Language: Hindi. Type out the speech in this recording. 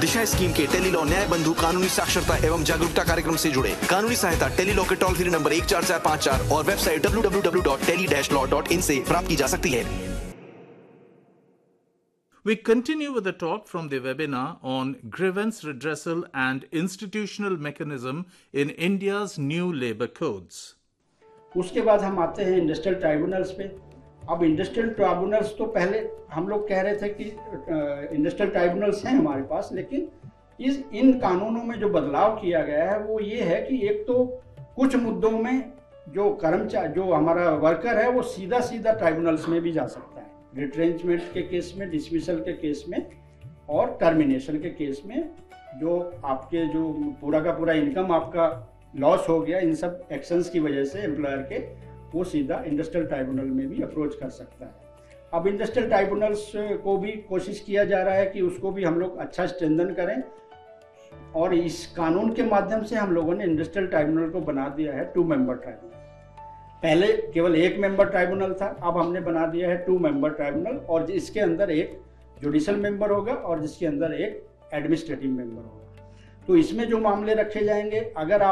दिशा स्कीम के टेली लॉ न्याय बंधु कानूनी साक्षरता एवं जागरूकता कार्यक्रम से जुड़े। कानूनी सहायता टेली लॉ के टोल फ्री नंबर 14454 और वेबसाइट www.tele-law.in से प्राप्त की जा सकती है। We continue with the talk from the webinar on grievance redressal and institutional mechanism in India's new labor codes. उसके बाद हम आते हैं इंडस्ट्रियल ट्राइब्यूनल्स पे। अब इंडस्ट्रियल ट्राइब्यूनल्स तो पहले हम लोग कह रहे थे कि इंडस्ट्रियल ट्राइब्यूनल्स हैं हमारे पास, लेकिन इन कानूनों में जो बदलाव किया गया है वो ये है कि एक तो कुछ मुद्दों में जो हमारा वर्कर है वो सीधा ट्राइब्यूनल्स में भी जा सकता है, रिट्रेंचमेंट के केस में, डिसमिसल के केस में और टर्मिनेशन के केस में। जो आपके जो पूरा का पूरा इनकम आपका लॉस हो गया इन सब एक्शंस की वजह से एम्प्लॉयर के, वो सीधा इंडस्ट्रियल ट्राइब्यूनल में भी अप्रोच कर सकता है। अब इंडस्ट्रियल ट्राइब्यूनल्स को भी कोशिश किया जा रहा है कि उसको भी हम लोग अच्छा स्ट्रेंथन करें, और इस कानून के माध्यम से हम लोगों ने इंडस्ट्रियल ट्राइब्यूनल को बना दिया है 2 मेंबर ट्राइब्यूनल। पहले केवल 1 मेंबर ट्राइब्यूनल था, अब हमने बना दिया है 2 मेंबर ट्राइब्यूनल, और इसके अंदर एक जुडिशियल मेंबर होगा और जिसके अंदर एक एडमिनिस्ट्रेटिव मेंबर होगा। तो इसमें जो मामले रखे जाएंगे, अगर